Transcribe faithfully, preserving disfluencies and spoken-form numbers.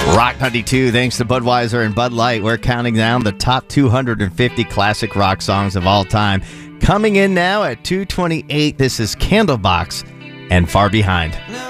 Rock ninety-two, thanks to Budweiser and Bud Light. We're counting down the top two hundred fifty classic rock songs of all time. Coming in now at two twenty-eight, this is Candlebox and Far Behind.